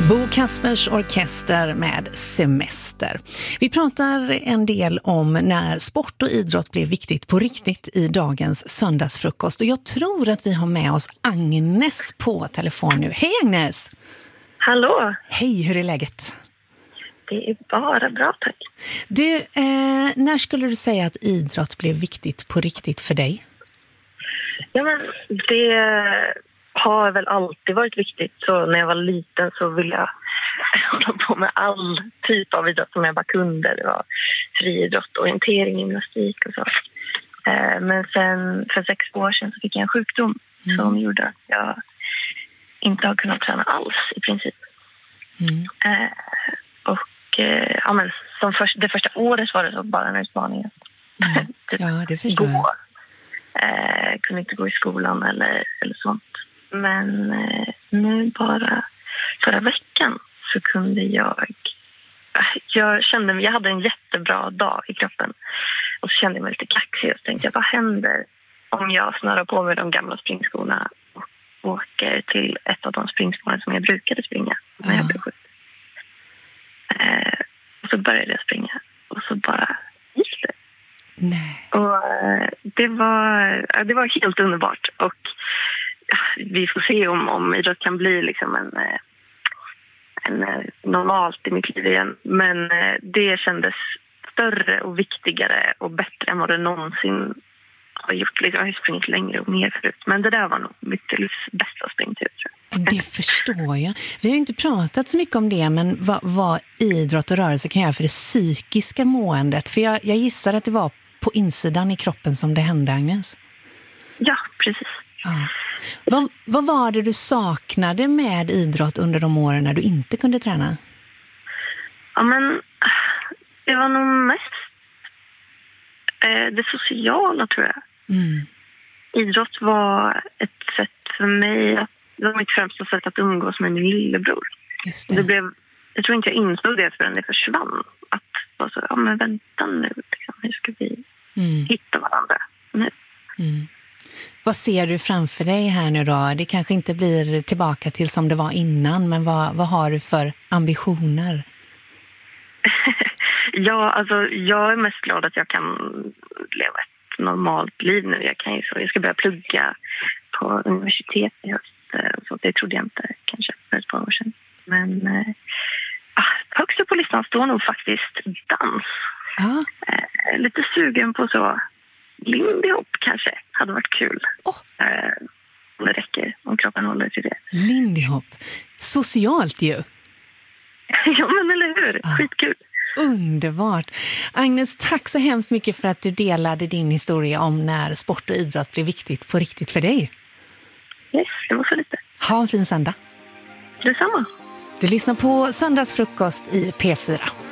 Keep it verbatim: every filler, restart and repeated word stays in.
Bo Kaspers Orkester med Semester. Vi pratar en del om när sport och idrott blev viktigt på riktigt i dagens söndagsfrukost. Och jag tror att vi har med oss Agnes på telefon nu. Hej Agnes! Hallå! Hej, hur är läget? Det är bara bra, tack. Du, eh, när skulle du säga att idrott blev viktigt på riktigt för dig? Ja, men det har väl alltid varit viktigt. Så när jag var liten så ville jag hålla på med all typ av idrott som jag bara kunde. Det var friidrott, orientering, gymnastik och så. Eh, men sen för sex år sedan så fick jag en sjukdom mm. som gjorde att jag inte har kunnat träna alls i princip. Mm. Eh, och eh, ja, men som för, det första året var det så bara en utmaning. Mm. Ja, det förstår jag. Eh, kunde inte gå i skolan eller, eller sånt. Men eh, nu bara förra veckan så kunde jag... Jag kände mig, jag hade en jättebra dag i kroppen. Och så kände jag mig lite kaxig och tänkte jag, vad händer om jag snarrar på mig de gamla springskorna och åker till ett av de springskorna som jag brukade springa när jag blev sjuk. Eh, och så började jag springa och så bara gick det. Nej. Och eh, det var, det var helt underbart och ja, vi får se om, om idrott kan bli liksom en, en normalt i mitt liv igen. Men eh, det kändes större och viktigare och bättre än vad det någonsin har gjort. Jag har sprungit längre och mer förut. Men det där var nog mitt livs bästa springtur. Det förstår jag. Vi har ju inte pratat så mycket om det, men vad, vad idrott och rörelse kan göra för det psykiska måendet. För jag, jag gissar att det var på insidan i kroppen som det hände, Agnes. Ja, precis. Ja. Vad, vad var det du saknade med idrott under de åren när du inte kunde träna? Ja, men det var nog mest eh, det sociala, tror jag. Mm. Idrott var ett sätt för mig att, det var mitt främsta sätt att umgås med min lillebror. Just det. Det blev, jag tror inte jag insåg det förrän det försvann. Att bara så, ja men vänta nu, liksom, hur ska vi mm. hitta varandra nu? Mm. Vad ser du framför dig här nu då? Det kanske inte blir tillbaka till som det var innan, men vad, vad har du för ambitioner? Ja, alltså jag är mest glad att jag kan leva ett normalt liv nu. Jag, kan ju så, jag ska börja plugga på universitet i höst. Så det trodde jag inte kanske för ett par år sedan. Men äh, högst upp på listan står nog faktiskt dans. Ah. Äh, lite sugen på så Lindy Hop kanske hade varit kul. Oh. Äh, om det räcker, om kroppen håller till det. Lindy Hop. Socialt ju. Ja, men eller hur? Ah. Skitkul. Underbart. Agnes, tack så hemskt mycket för att du delade din historia om när sport och idrott blev viktigt på riktigt för dig. Yes, det var så lite. Ha en fin söndag. Detsamma. Du lyssnar på Söndagsfrukost i P fyra.